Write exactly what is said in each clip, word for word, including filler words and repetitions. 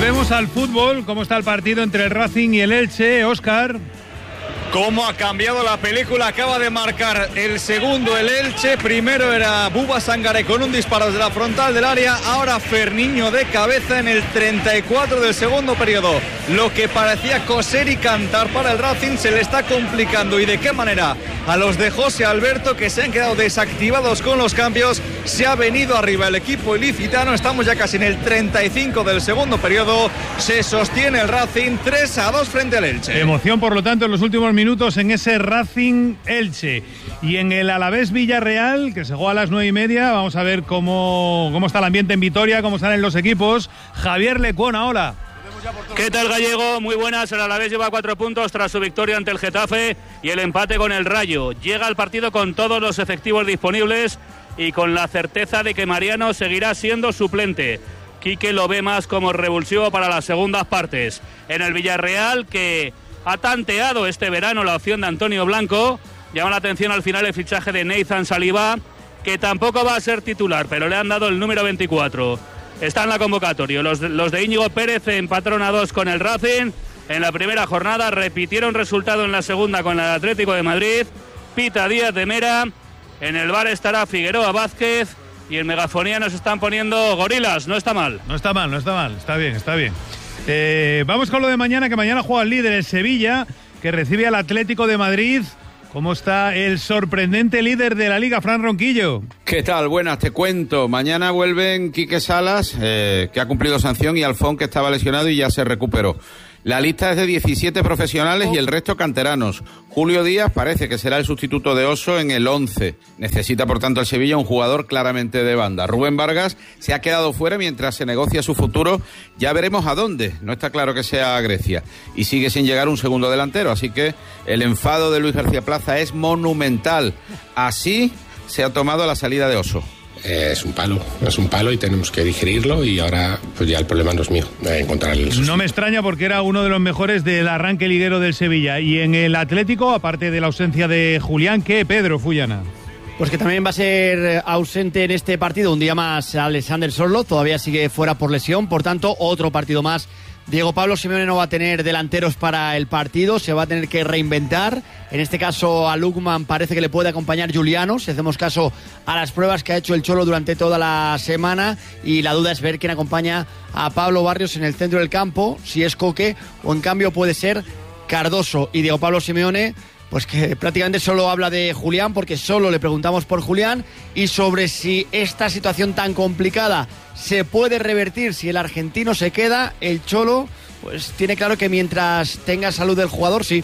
Volvemos al fútbol. ¿Cómo está el partido entre el Racing y el Elche, Óscar? ¿Cómo ha cambiado la película? Acaba de marcar el segundo el Elche. Primero era Buba Sangaré con un disparo desde la frontal del área. Ahora Ferniño de cabeza en el treinta y cuatro del segundo periodo. Lo que parecía coser y cantar para el Racing se le está complicando. ¿Y de qué manera? A los de José Alberto, que se han quedado desactivados con los cambios, se ha venido arriba el equipo ilicitano. Estamos ya casi en el treinta y cinco del segundo periodo. Se sostiene el Racing tres a dos frente al Elche. Emoción, por lo tanto, en los últimos minutos en ese Racing Elche. Y en el Alavés Villarreal, que se juega a las nueve y media, vamos a ver cómo, cómo está el ambiente en Vitoria, cómo salen los equipos. Javier Lecuona, hola. ¿Qué tal, Gallego? Muy buenas. El Alavés lleva cuatro puntos tras su victoria ante el Getafe y el empate con el Rayo. Llega al partido con todos los efectivos disponibles y con la certeza de que Mariano seguirá siendo suplente. Quique lo ve más como revulsivo para las segundas partes. En el Villarreal, que ha tanteado este verano la opción de Antonio Blanco, llama la atención al final el fichaje de Nathan Saliba, que tampoco va a ser titular, pero le han dado el número veinticuatro. Está en la convocatoria. Los, los de Íñigo Pérez empataron a dos con el Racing en la primera jornada, repitieron resultado en la segunda con el Atlético de Madrid. Pita Díaz de Mera, en el bar estará Figueroa Vázquez y en megafonía nos están poniendo gorilas. No está mal. No está mal, no está mal, está bien, está bien. Eh, vamos con lo de mañana, que mañana juega el líder, el Sevilla, que recibe al Atlético de Madrid. ¿Cómo está el sorprendente líder de la Liga, Fran Ronquillo? ¿Qué tal? Buenas, te cuento. Mañana vuelven Quique Salas, eh, que ha cumplido sanción, y Alfón, que estaba lesionado y ya se recuperó. La lista es de diecisiete profesionales y el resto canteranos. Julio Díaz parece que será el sustituto de Oso en el once. Necesita, por tanto, el Sevilla un jugador claramente de banda. Rubén Vargas se ha quedado fuera mientras se negocia su futuro. Ya veremos a dónde. No está claro que sea a Grecia. Y sigue sin llegar un segundo delantero. Así que el enfado de Luis García Plaza es monumental. Así se ha tomado la salida de Oso. Eh, es un palo, es un palo y tenemos que digerirlo, y ahora pues ya el problema no es mío, eh, encontrar el sustituto. No me extraña, porque era uno de los mejores del arranque liguero del Sevilla. Y en el Atlético, aparte de la ausencia de Julián, ¿qué, Pedro Fullana? Pues que también va a ser ausente en este partido un día más Alexander Sorlo, todavía sigue fuera por lesión, por tanto otro partido más. Diego Pablo Simeone no va a tener delanteros para el partido, se va a tener que reinventar. En este caso a Lukman parece que le puede acompañar Juliano, si hacemos caso a las pruebas que ha hecho el Cholo durante toda la semana, y la duda es ver quién acompaña a Pablo Barrios en el centro del campo, si es Coque o en cambio puede ser Cardoso. Y Diego Pablo Simeone, pues que prácticamente solo habla de Julián, porque solo le preguntamos por Julián y sobre si esta situación tan complicada se puede revertir si el argentino se queda. El Cholo pues tiene claro que mientras tenga salud del jugador, sí.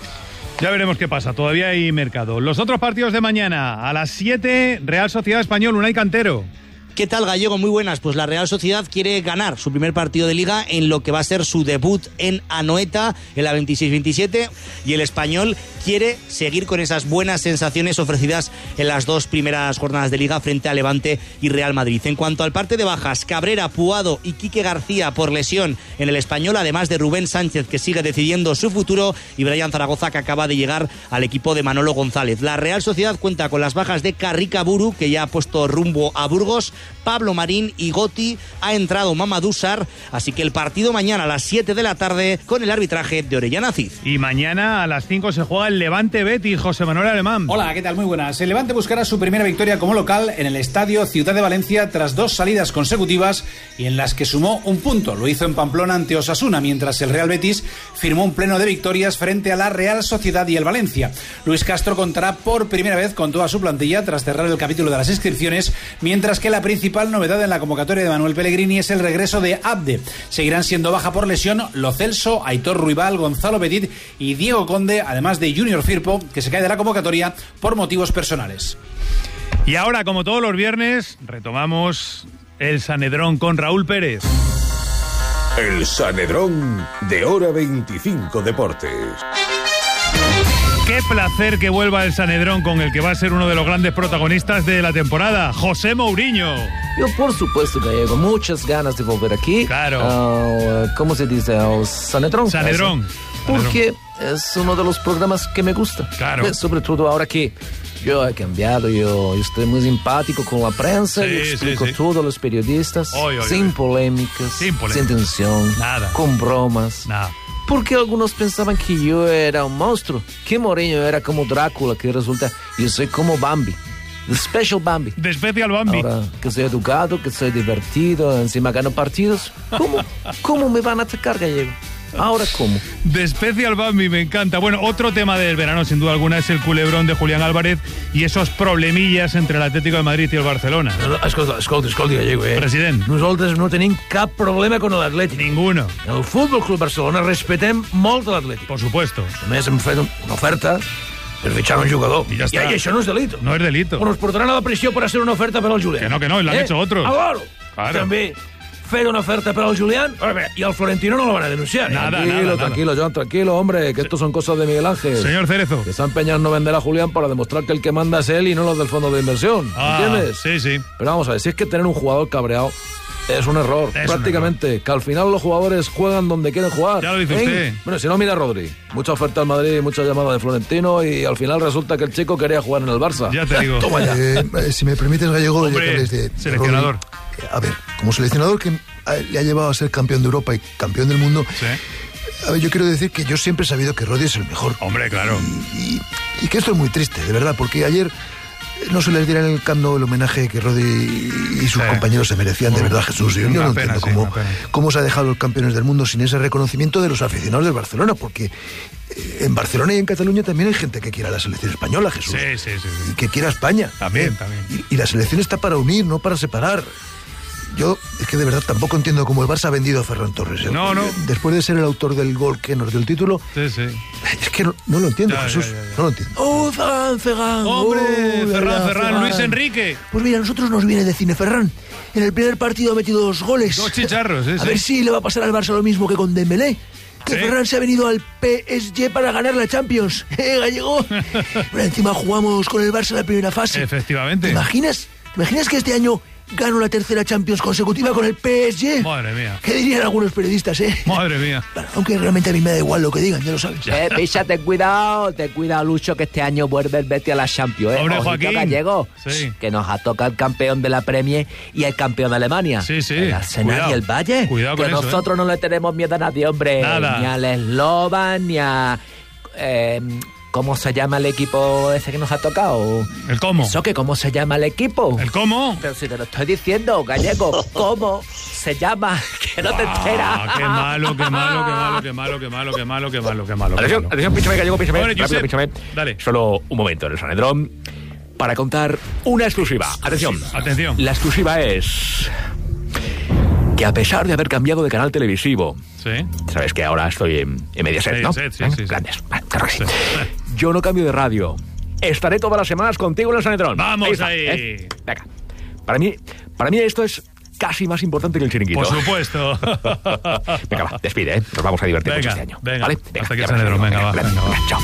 Ya veremos qué pasa, todavía hay mercado. Los otros partidos de mañana, a las siete, Real Sociedad Español, Unai Cantero. ¿Qué tal, Gallego? Muy buenas. Pues la Real Sociedad quiere ganar su primer partido de Liga en lo que va a ser su debut en Anoeta en la veintiséis veintisiete, y el Español quiere seguir con esas buenas sensaciones ofrecidas en las dos primeras jornadas de Liga frente a Levante y Real Madrid. En cuanto al parte de bajas, Cabrera, Puado y Quique García por lesión en el Español, además de Rubén Sánchez, que sigue decidiendo su futuro, y Brian Zaragoza, que acaba de llegar al equipo de Manolo González. La Real Sociedad cuenta con las bajas de Carrica Buru, que ya ha puesto rumbo a Burgos, Pablo Marín y Goti, ha entrado Mamadou Sarr, así que el partido mañana a las siete de la tarde con el arbitraje de Orellana Cid. Y mañana a las cinco se juega el Levante Betis, José Manuel Alemán. Hola, ¿qué tal? Muy buenas. El Levante buscará su primera victoria como local en el Estadio Ciudad de Valencia tras dos salidas consecutivas y en las que sumó un punto. Lo hizo en Pamplona ante Osasuna, mientras el Real Betis firmó un pleno de victorias frente a la Real Sociedad y el Valencia. Luis Castro contará por primera vez con toda su plantilla tras cerrar el capítulo de las inscripciones, mientras que la principal novedad en la convocatoria de Manuel Pellegrini es el regreso de Abde. Seguirán siendo baja por lesión Lo Celso, Aitor Ruibal, Gonzalo Petit y Diego Conde, además de Junior Firpo, que se cae de la convocatoria por motivos personales. Y ahora, como todos los viernes, retomamos el Sanedrón con Raúl Pérez. El Sanedrón de Hora veinticinco Deportes. Qué placer que vuelva el Sanedrón, con el que va a ser uno de los grandes protagonistas de la temporada, José Mourinho. Yo, por supuesto, Gallego, muchas ganas de volver aquí. Claro. Uh, ¿Cómo se dice? Uh, Sanedrón. Sanedrón. Porque es uno de los programas que me gusta. Claro. Sobre todo ahora que Yo he cambiado, yo, yo estoy muy simpático con la prensa, Sí, yo explico sí, sí. todo a los periodistas, Oy, oy, sin oy. polémicas, Sin polémicas. sin tensión, Nada. con bromas. Nada. Porque algunos pensaban que yo era un monstruo, que Mourinho era como Drácula, que resulta, yo soy como Bambi, the special Bambi. De Special Bambi. Ahora que soy educado, que soy divertido, encima gano partidos, ¿cómo, cómo me van a atacar, Gallego? Ahora, ¿cómo? De Special Bambi, me encanta. Bueno, otro tema del verano, sin duda alguna, es el culebrón de Julián Álvarez y esos problemillas entre el Atlético de Madrid y el Barcelona. Escolta, escolta, escolta, Gallego, eh? President. Nosaltres no tenim cap problema con l'Atlètic. Ninguno. El Futbol Club Barcelona respetem molt l'Atlètic. Por supuesto. A més, hem fet una oferta per fitxar un jugador. I ja està. I això no és delito. No es delito. O nos portaran a la prisió per hacer una oferta per al Julián. Que no, que no, l'han hecho otros. Ah, claro. Claro. També fer una oferta per al Julián y al Florentino no lo van a denunciar. ¿eh? Nada, Tranquilo, nada, tranquilo, John, tranquilo, hombre, que estos son cosas de Miguel Ángel. Señor Cerezo. Que se ha empeñado en no vender a Julián para demostrar que el que manda es él y no los del fondo de inversión. Ah, ¿Entiendes? sí, sí. Pero vamos a ver, si es que tener un jugador cabreado es un error, Es un prácticamente. Que al final los jugadores juegan donde quieren jugar. Ya lo dice ¿Eh? usted. Bueno, si no, mira a Rodri. Mucha oferta al Madrid, mucha llamada de Florentino y al final resulta que el chico quería jugar en el Barça. Ya te digo. Toma ya. Eh, eh, si me permites, Gallego, ya Hombre, que hables de, de seleccionador. Rodri, eh, a ver, como seleccionador que a- le ha llevado a ser campeón de Europa y campeón del mundo, Sí. a ver, yo quiero decir que yo siempre he sabido que Rodri es el mejor. Hombre, claro. Y, y que esto es muy triste, de verdad, porque ayer eh, no se les diera en el Camp Nou el homenaje que Rodri y sus Sí. compañeros se merecían, de verdad, Jesús. Yo, yo Una no pena, entiendo sí, cómo, una pena. cómo se ha dejado los campeones del mundo sin ese reconocimiento de los aficionados del Barcelona, porque eh, en Barcelona y en Cataluña también hay gente que quiera la selección española, Jesús. Sí, sí, sí, sí. Y que quiera España. También, ¿eh? también. Y, y la selección está para unir, no para separar. Yo es que de verdad tampoco entiendo cómo el Barça ha vendido a Ferran Torres. ¿eh? No, no. Después de ser el autor del gol que nos dio el título, Sí, sí. es que no, no lo entiendo, Ya, Jesús. ya, ya, ya. No lo entiendo. ¡Oh, Ferran, Ferran! Hombre, ¡Oh, Ferran, verdad, Ferran, Luis Enrique. Pues mira, a nosotros nos viene de cine Ferran. En el primer partido ha metido dos goles. Dos chicharros, sí, A sí. ver si le va a pasar al Barça lo mismo que con Dembélé. Que Sí. Ferran se ha venido al P S G para ganar la Champions. ¿Eh, Gallego? Bueno, encima jugamos con el Barça en la primera fase. Efectivamente. ¿Te imaginas? ¿Te imaginas que este año gano la tercera Champions consecutiva con el P S G? Madre mía. ¿Qué dirían algunos periodistas, eh? Madre mía. Bueno, aunque realmente a mí me da igual lo que digan, ya lo sabes. Eh, picha, ten cuidado, ten cuidado, Lucho, que este año vuelve el Betis a la Champions, ¿eh? Hombre, Ojito, Joaquín. Gallego, Sí. que nos ha tocado el campeón de la Premier y el campeón de Alemania. Sí, sí. El Arsenal Cuidado. y el Valle. Cuidado que con eso, nosotros no le tenemos miedo a nadie, hombre. Nada. Ni al Slovan, ni a... eh, ¿Cómo se llama el equipo ese que nos ha tocado? ¿El cómo? ¿Eso que cómo se llama el equipo? ¿El cómo? Pero si te lo estoy diciendo, Gallego, ¿cómo se llama? Que no te enteras. Ah, qué malo, qué malo, qué malo, qué malo, qué malo, qué malo, qué malo, qué malo. qué Atención, malo. atención, píchame, Gallego, píchame. Hombre, Rápido, Josep, píchame. dale. Solo un momento en el Sanedrón para contar una exclusiva. Atención. Atención. La exclusiva es que a pesar de haber cambiado de canal televisivo, Sí. sabes que ahora estoy en, en Mediaset, Sí, ¿no? sí, sí, ¿Eh? sí, sí. Grandes. Vale, claro que sí. Sí. Yo no cambio de radio. Estaré todas las semanas contigo en el Sanedrón. Vamos está, ahí. ¿eh? Venga. Para mí, para mí esto es casi más importante que el chiringuito. Por supuesto. Venga, va, despide, ¿eh? Nos vamos a divertir Venga, mucho este año. venga. ¿Vale? Hasta aquí ya el Sanedrón. verás, Venga, va, venga, va. Chao.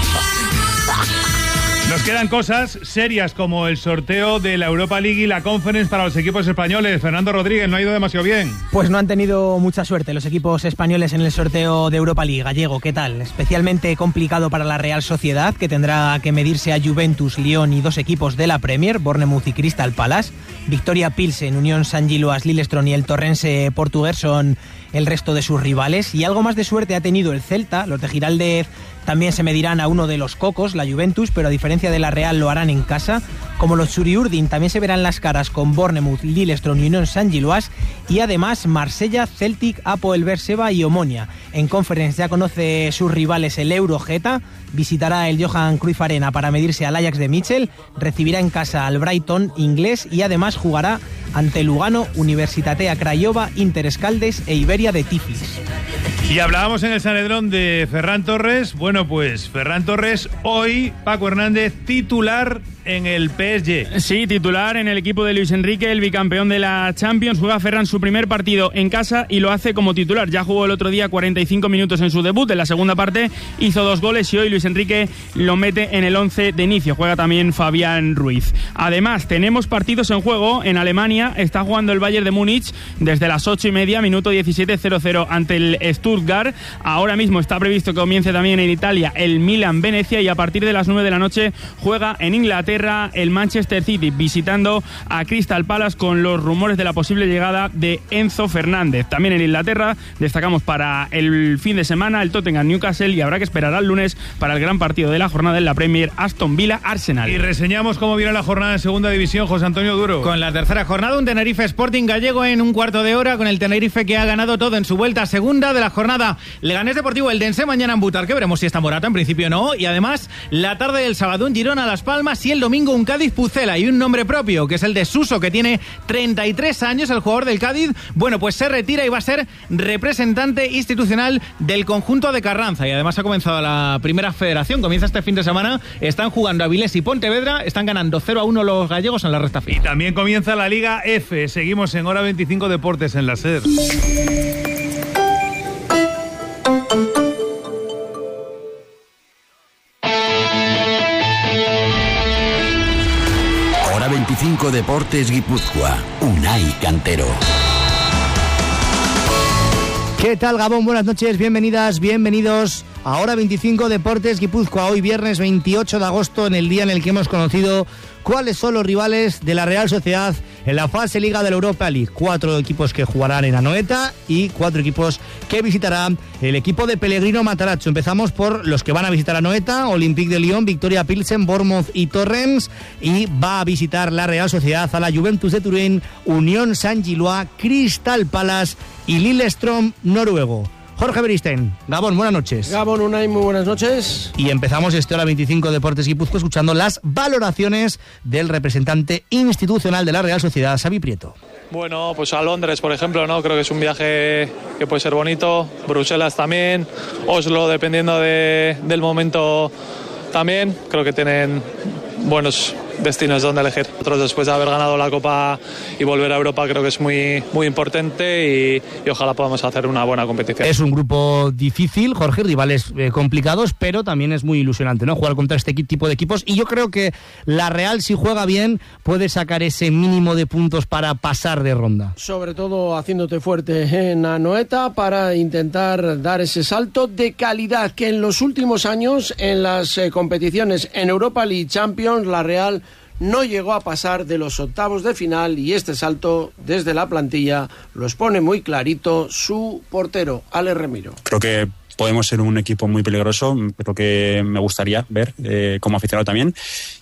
Nos quedan cosas serias como el sorteo de la Europa League y la Conference para los equipos españoles. Fernando Rodríguez, no ha ido demasiado bien. Pues no han tenido mucha suerte los equipos españoles en el sorteo de Europa League. Gallego, ¿qué tal? Especialmente complicado para la Real Sociedad, que tendrá que medirse a Juventus, Lyon y dos equipos de la Premier, Bournemouth y Crystal Palace. Victoria Pilsen, Unión San Giloas, Lillestrøm y el Torrense portugués son el resto de sus rivales. Y algo más de suerte ha tenido el Celta. Los de Giraldez también se medirán a uno de los cocos, la Juventus, pero a diferencia de la Real lo harán en casa. Como los Churiurdin también se verán las caras con Bournemouth, Lillestrøm y Unión San Giloas. Y además Marsella, Celtic, Apoel Berseba y Omonia. En Conference ya conoce sus rivales el Eurogeta. Visitará el Johan Cruyff Arena para medirse al Ajax de Mitchell. Recibirá en casa al Brighton inglés y además jugará ante Lugano, Universitatea Craiova, Inter Escaldes e Iberia de Tiflis. Y hablábamos en el Sanedrón de Ferran Torres. Bueno, pues Ferran Torres hoy, Paco Hernández, titular en el P S G. Sí, titular en el equipo de Luis Enrique, el bicampeón de la Champions. Juega Ferran su primer partido en casa y lo hace como titular. Ya jugó el otro día cuarenta y cinco minutos en su debut. En la segunda parte hizo dos goles y hoy Luis Enrique lo mete en el once de inicio. Juega también Fabián Ruiz. Además, tenemos partidos en juego. En Alemania está jugando el Bayern de Múnich desde las ocho y media, minuto diecisiete, cero cero ante el Stuttgart. Ahora mismo está previsto que comience también en Italia el Milan-Venecia y a partir de las nueve de la noche juega en Inglaterra el Manchester City visitando a Crystal Palace con los rumores de la posible llegada de Enzo Fernández. También en Inglaterra destacamos para el fin de semana el Tottenham-Newcastle y habrá que esperar al lunes para el gran partido de la jornada en la Premier, Aston Villa-Arsenal. Y reseñamos cómo viene la jornada en segunda división, José Antonio Duro. Con la tercera jornada, un Tenerife Sporting Gallego en un cuarto de hora, con el Tenerife que ha ganado todo en su vuelta segunda de la jornada. Leganés Deportivo Eldense mañana en Butarque, veremos si está Morata, en principio no, y además la tarde del sábado un Girona Las Palmas y el domingo un Cádiz Pucela y un nombre propio que es el de Suso, que tiene treinta y tres años, el jugador del Cádiz. Bueno, pues se retira y va a ser representante institucional del conjunto de Carranza y además ha comenzado la primera federación, comienza este fin de semana, están jugando Avilés y Pontevedra, están ganando cero a uno los gallegos en la recta final. Y también comienza la Liga F, seguimos en Hora veinticinco Deportes en la SER. Hora veinticinco Deportes Guipúzcoa, Unai Cantero. ¿Qué tal, Gabón? Buenas noches, bienvenidas, bienvenidos a Hora veinticinco Deportes Guipúzcoa. Hoy viernes veintiocho de agosto, en el día en el que hemos conocido cuáles son los rivales de la Real Sociedad en la fase Liga de la Europa League. Cuatro equipos que jugarán en Anoeta y cuatro equipos que visitará el equipo de Pellegrino Matarazzo. Empezamos por los que van a visitar Anoeta: Olympique de Lyon, Victoria Pilsen, Bournemouth y Torrens. Y va a visitar la Real Sociedad a la Juventus de Turín, Unión Saint-Gilloise, Crystal Palace y Lillestrøm noruego. Jorge Beristain, Gabón, buenas noches. Gabón, Unai, muy buenas noches. Y empezamos este Hora veinticinco Deportes Guipúzcoa escuchando las valoraciones del representante institucional de la Real Sociedad, Xavi Prieto. Bueno, pues a Londres, por ejemplo, ¿no? Creo que es un viaje que puede ser bonito. Bruselas también, Oslo, dependiendo de, del momento también. Creo que tienen buenos destinos donde elegir. Nosotros, después de haber ganado la Copa y volver a Europa, creo que es muy, muy importante y, y ojalá podamos hacer una buena competición. Es un grupo difícil, Jorge, rivales eh, complicados, pero también es muy ilusionante, ¿no? Jugar contra este tipo de equipos, y yo creo que la Real, si juega bien, puede sacar ese mínimo de puntos para pasar de ronda. Sobre todo haciéndote fuerte en Anoeta para intentar dar ese salto de calidad que en los últimos años en las eh, competiciones en Europa League, Champions, la Real no llegó a pasar de los octavos de final, y este salto desde la plantilla lo expone muy clarito su portero, Ale Remiro. Creo que podemos ser un equipo muy peligroso, creo que me gustaría ver eh, como aficionado también,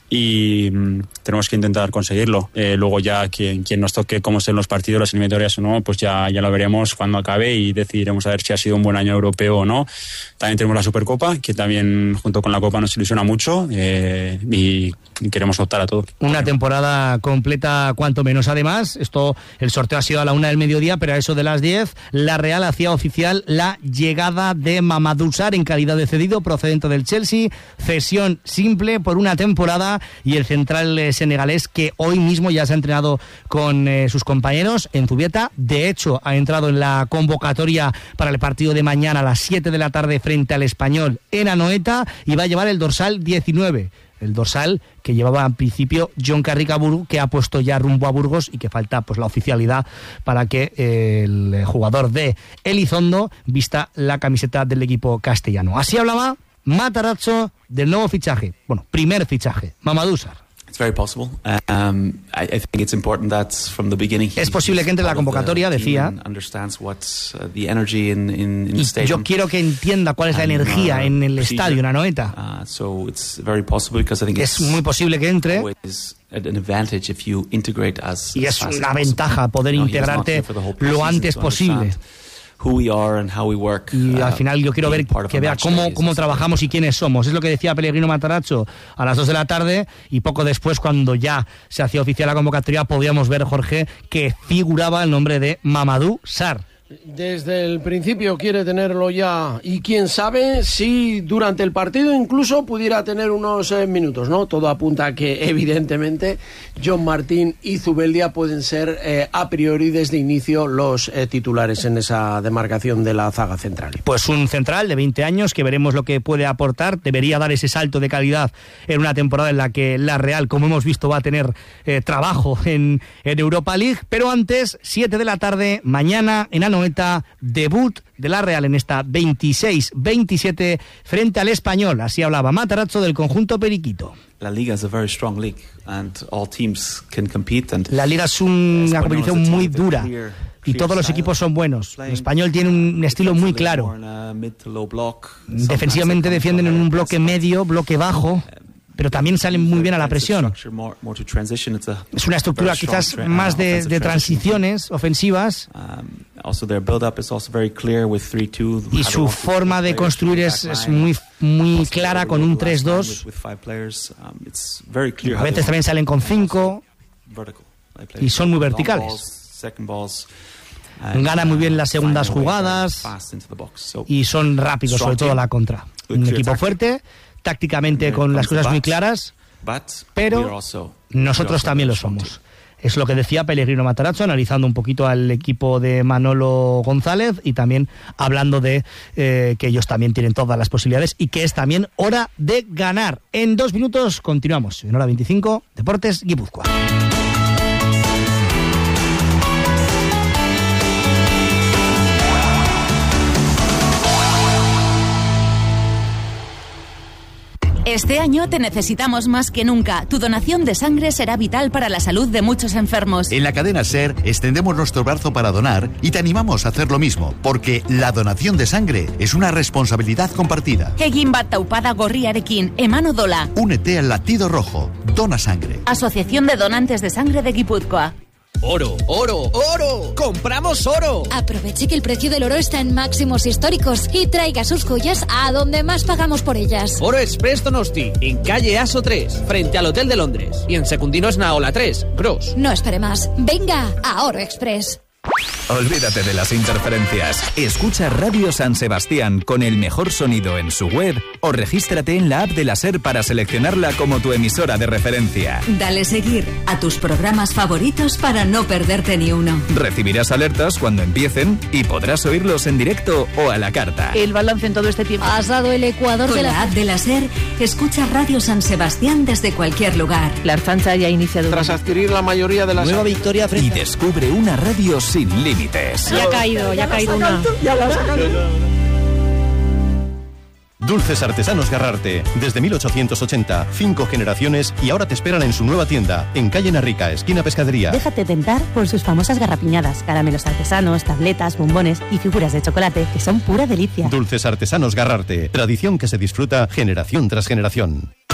y mm, tenemos que intentar conseguirlo. Eh, luego ya quien, quien nos toque cómo estén los partidos, las eliminatorias o no, pues ya, ya lo veremos cuando acabe y decidiremos a ver si ha sido un buen año europeo o no. También tenemos la Supercopa, que también junto con la Copa nos ilusiona mucho, eh, y queremos optar a todo. Una temporada completa cuanto menos. Además, esto, el sorteo ha sido a la una del mediodía, pero a eso de las diez, la Real hacía oficial la llegada de Mamadou Sarr en calidad de cedido procedente del Chelsea, cesión simple por una temporada, y el central eh, senegalés, que hoy mismo ya se ha entrenado con eh, sus compañeros en Zubieta. De hecho, ha entrado en la convocatoria para el partido de mañana a las siete de la tarde frente al Español en Anoeta, y va a llevar el dorsal diecinueve. El dorsal que llevaba al principio John Carricaburu, que ha puesto ya rumbo a Burgos, y que falta pues la oficialidad para que eh, el jugador de Elizondo vista la camiseta del equipo castellano. Así hablaba Matarazzo del nuevo fichaje, bueno, primer fichaje, Mamadou Sarr. It's very possible. Um, I, I think it's important that from the beginning. Es posible que entre la convocatoria, decía. Understands what's uh, the energy in in, in the y stadium. Yo quiero que entienda cuál es la energía uh, en el estadio, en Anoeta. Uh, so it's very possible because I think es muy posible que entre. An advantage if you integrate as, y as es una ventaja poder you know, integrarte lo antes posible. Who we are and how we work, y al final yo quiero ver que vea cómo, cómo trabajamos y quiénes somos. Es lo que decía Pellegrino Matarazzo a las dos de la tarde, y poco después, cuando ya se hacía oficial la convocatoria, podíamos ver, Jorge, que figuraba el nombre de Mamadou Sarr. Desde el principio quiere tenerlo ya, y quién sabe si durante el partido incluso pudiera tener unos eh, minutos, ¿no? Todo apunta a que evidentemente John Martín y Zubeldia pueden ser eh, a priori desde inicio los eh, titulares en esa demarcación de la zaga central. Pues un central de veinte años que veremos lo que puede aportar, debería dar ese salto de calidad en una temporada en la que la Real, como hemos visto, va a tener eh, trabajo en, en Europa League, pero antes, siete de la tarde, mañana en Anoeta, debut de la Real en esta veintiséis veintisiete frente al Español. Así hablaba Matarazzo del conjunto periquito. La Liga is a very strong league and all teams can compete and La Liga es una competición muy dura y todos los equipos son buenos. El Español tiene un estilo muy claro. Defensivamente defienden en un bloque medio, bloque bajo, pero también salen muy bien a la presión. Es una estructura quizás más de, de transiciones ofensivas, y su forma de construir es, es muy, muy clara con un tres dos. A veces también salen con cinco y son muy verticales. Ganan muy bien las segundas jugadas y son rápidos, sobre todo a la contra. Un equipo fuerte, tácticamente con las cosas muy claras, pero nosotros también lo somos. Es lo que decía Pellegrino Matarazzo, analizando un poquito al equipo de Manolo González y también hablando de eh, que ellos también tienen todas las posibilidades y que es también hora de ganar. En dos minutos continuamos. En hora veinticinco, Deportes Guipúzcoa. Este año te necesitamos más que nunca. Tu donación de sangre será vital para la salud de muchos enfermos. En la cadena SER extendemos nuestro brazo para donar y te animamos a hacer lo mismo, porque la donación de sangre es una responsabilidad compartida. Egin bat taupada gorriarekin, eman odola. Únete al latido rojo. Dona sangre. Asociación de Donantes de Sangre de Guipúzcoa. ¡Oro! ¡Oro! ¡Oro! ¡Compramos oro! Aproveche que el precio del oro está en máximos históricos y traiga sus joyas a donde más pagamos por ellas. Oro Express Donosti, en calle Aso tres, frente al Hotel de Londres. Y en Secundinos Naola tres, Gros. No espere más. Venga a Oro Express. Olvídate de las interferencias. Escucha Radio San Sebastián con el mejor sonido en su web o regístrate en la app de la SER para seleccionarla como tu emisora de referencia. Dale seguir a tus programas favoritos para no perderte ni uno. Recibirás alertas cuando empiecen y podrás oírlos en directo o a la carta. El balance en todo este tiempo. Has dado el ecuador Con de la... la app de la SER, escucha Radio San Sebastián desde cualquier lugar. La Arfancha ya ha iniciado. Tras adquirir la mayoría de las... Nueva victoria frente... Y descubre una radio sin límites. Ya ha caído, ya ha caído una. Ya la has sacado. Dulces Artesanos Garrarte, desde mil ochocientos ochenta, cinco generaciones y ahora te esperan en su nueva tienda, en calle Narrica, esquina Pescadería. Déjate tentar por sus famosas garrapiñadas, caramelos artesanos, tabletas, bombones y figuras de chocolate que son pura delicia. Dulces Artesanos Garrarte, tradición que se disfruta generación tras generación.